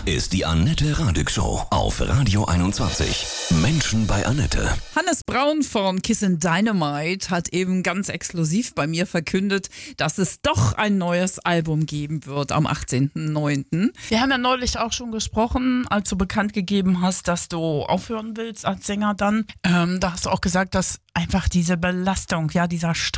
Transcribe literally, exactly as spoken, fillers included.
ist die Annette Radig Show auf Radio einundzwanzig. Menschen bei Annette. Hannes Braun von Kissin' Dynamite hat eben ganz exklusiv bei mir verkündet, dass es doch ein neues Album geben wird am achtzehnten neunten Wir haben ja neulich auch schon gesprochen, als du bekannt gegeben hast, dass du aufhören willst als Sänger dann. Ähm, da hast du auch gesagt, dass einfach diese Belastung, ja, dieser Stress